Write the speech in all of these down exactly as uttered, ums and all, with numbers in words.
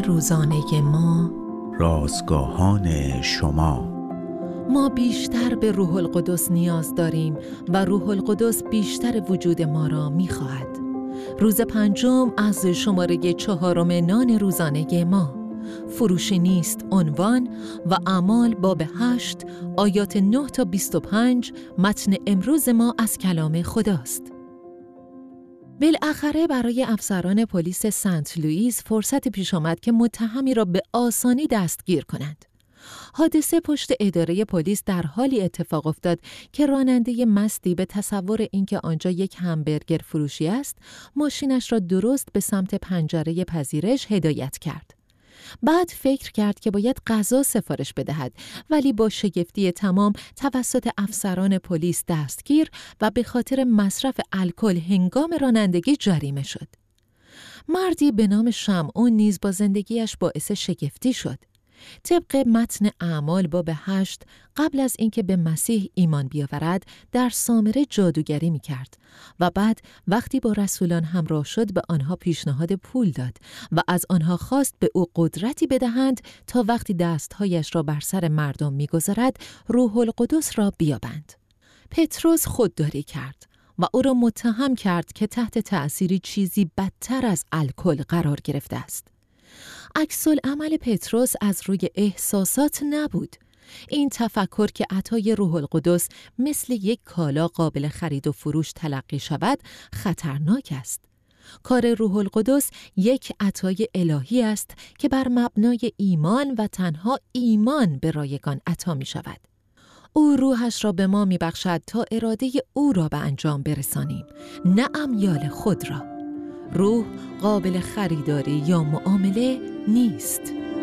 روزانه ما، رازگاهان شما. ما بیشتر به روح القدس نیاز داریم و روح القدس بیشتر وجود ما را می‌خواهد. روز پنجم از شماره چهارم نان روزانه ما. فروشی نیست عنوان و اعمال باب هشت آیات نه تا بیست و پنج متن امروز ما از کلام خداست. بالاخره برای افسران پلیس سنت لوئیس فرصت پیش آمد که متهمی را به آسانی دستگیر کنند. حادثه پشت اداره پلیس در حالی اتفاق افتاد که راننده مستی به تصور اینکه آنجا یک همبرگر فروشی است، ماشینش را درست به سمت پنجره پذیرش هدایت کرد. بعد فکر کرد که باید غذا سفارش بدهد، ولی با شگفتی تمام توسط افسران پلیس دستگیر و به خاطر مصرف الکل هنگام رانندگی جریمه شد. مردی به نام شمعون نیز با زندگیش باعث شگفتی شد. طبق متن اعمال باب هشت، قبل از اینکه به مسیح ایمان بیاورد در سامره جادوگری می کرد و بعد وقتی با رسولان همراه شد به آنها پیشنهاد پول داد و از آنها خواست به او قدرتی بدهند تا وقتی دستهایش را بر سر مردم می گذارد روح القدس را بیابند. پتروس خودداری کرد و او را متهم کرد که تحت تأثیر چیزی بدتر از الکل قرار گرفته است. عکس‌العمل پتروس از روی احساسات نبود. این تفکر که عطای روح القدس مثل یک کالا قابل خرید و فروش تلقی شود خطرناک است. کار روح القدس یک عطای الهی است که بر مبنای ایمان و تنها ایمان به رایگان عطا می شود. او روحش را به ما می بخشد تا اراده او را به انجام برسانیم، نه امیال خود را. روح قابل خریداری یا معامله نیست.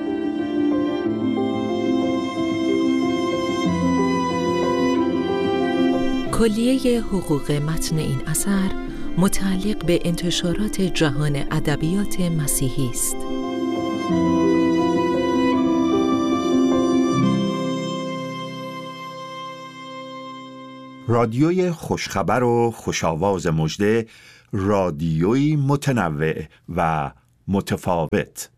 کلیه حقوق متن این اثر متعلق به انتشارات جهان ادبیات مسیحی است. رادیوی خوشخبر و خوشاواز مژده، رادیویی متنوع و متفاوت.